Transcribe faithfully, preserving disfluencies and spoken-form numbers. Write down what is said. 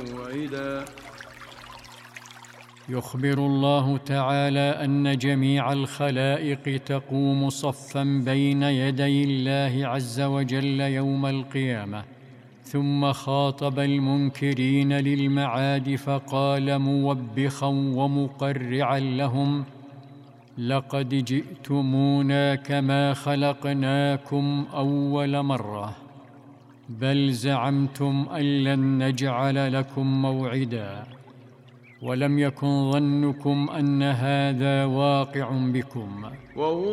موعدا. يخبر الله تعالى أن جميع الخلائق تقوم صفا بين يدي الله عز وجل يوم القيامة، ثم خاطب المنكرين للمعاد فقال موبخا ومقرعا لهم: لقد جئتمونا كما خلقناكم أول مرة، بل زعمتم أن لن نجعل لكم موعدا، ولم يكن ظنكم أن هذا واقع بكم.